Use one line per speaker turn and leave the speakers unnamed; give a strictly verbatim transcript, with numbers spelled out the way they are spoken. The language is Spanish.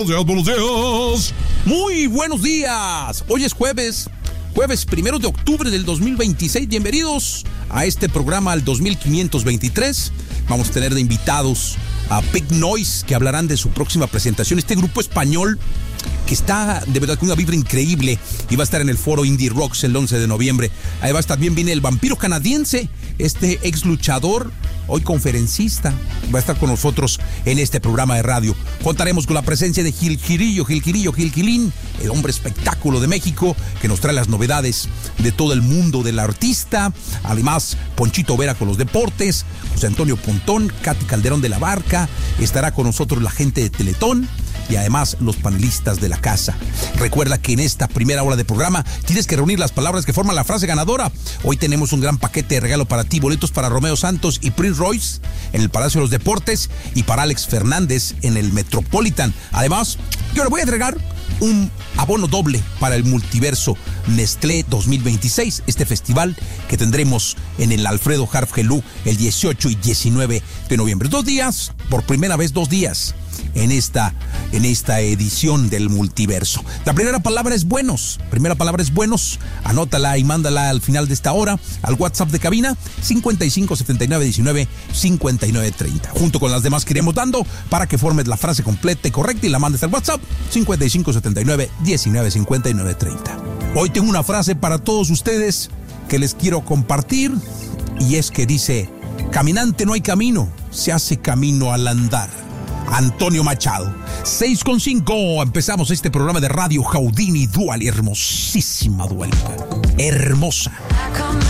Buenos días, buenos días. Muy buenos días. Hoy es jueves, jueves primero de octubre del dos mil veintiséis. Bienvenidos a este programa al dos mil quinientos veintitrés. Vamos a tener de invitados a Pig Noise, que hablarán de su próxima presentación. Este grupo español que está de verdad con una vibra increíble y va a estar en el foro Indie Rocks el once de noviembre. Ahí va a estar, bien viene el vampiro canadiense, este ex luchador, hoy conferencista, va a estar con nosotros en este programa de radio. Contaremos con la presencia de Gil Quirillo, Gil Quirillo, Gil Quilín, el hombre espectáculo de México, que nos trae las novedades de todo el mundo del artista. Además, Ponchito Vera con los deportes, José Antonio Pontón, Katy Calderón de la Barca, estará con nosotros la gente de Teletón y además los panelistas de la casa. Recuerda que en esta primera hora de programa tienes que reunir las palabras que forman la frase ganadora. Hoy tenemos un gran paquete de regalo para ti, boletos para Romeo Santos y Prince Royce en el Palacio de los Deportes y para Alex Fernández en el Metropolitan. Además, yo le voy a entregar un abono doble para el Multiverso Nestlé dos mil veintiséis, este festival que tendremos en el Alfredo Harf Gelú el dieciocho y diecinueve de noviembre. Dos días, por primera vez dos días en esta, en esta edición del Multiverso. La primera palabra es buenos. Primera palabra es buenos. Anótala y mándala al final de esta hora al WhatsApp de cabina cincuenta y cinco setenta y nueve diecinueve cincuenta y nueve treinta. Junto con las demás que iremos dando para que formes la frase completa y correcta y la mandes al WhatsApp cincuenta y cinco setenta y nueve diecinueve cincuenta y nueve treinta. Hoy tengo una frase para todos ustedes que les quiero compartir y es que dice: caminante no hay camino, se hace camino al andar. Antonio Machado. seis con cinco. Empezamos este programa de radio. Jaudini Dual, hermosísima Dual, hermosa.